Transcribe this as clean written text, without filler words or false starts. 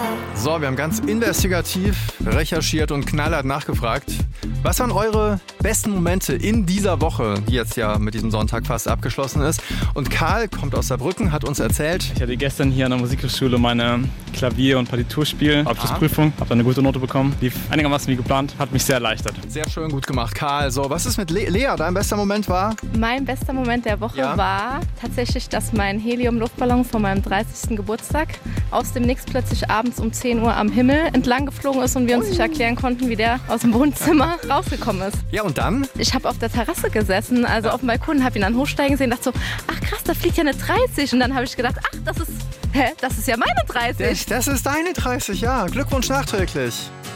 So, wir haben ganz investigativ recherchiert und knallhart nachgefragt. Was waren eure besten Momente in dieser Woche, die jetzt ja mit diesem Sonntag fast abgeschlossen ist? Und Karl kommt aus Saarbrücken, hat uns erzählt. Ich hatte gestern hier an der Musikhochschule meine Klavier- und Partiturspiel-Abschlussprüfung. Habe da eine gute Note bekommen. Lief einigermaßen wie geplant. Hat mich sehr erleichtert. Sehr schön, gut gemacht, Karl. So, was ist mit Lea? Dein bester Moment war? Mein bester Moment der Woche war tatsächlich, dass mein Helium-Luftballon von meinem 30. Geburtstag aus dem Nix plötzlich abends um 10 Uhr am Himmel entlang geflogen ist und wir uns nicht erklären konnten, wie der aus dem Wohnzimmer rausgekommen ist. Ja, und dann? Ich habe auf der Terrasse gesessen, also auf dem Balkon, habe ihn dann hochsteigen sehen, dachte so, ach krass, da fliegt ja eine 30. Und dann habe ich gedacht, ach, das ist ja meine 30. Das ist deine 30, ja. Glückwunsch nachträglich.